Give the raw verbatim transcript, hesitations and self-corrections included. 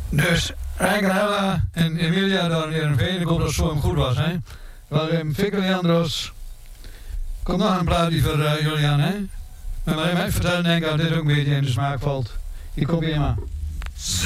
Dus Rijkenhella en Emilia daar in Heerenveen, ik hoop dat het zo hem goed was, hè. Waarom Fikkel Jandros. Komt nog een plaatje voor uh, Julian, hè. En waarom hij vertellen, denk ik dat dit ook een beetje in de smaak valt. Ik kom hier maar.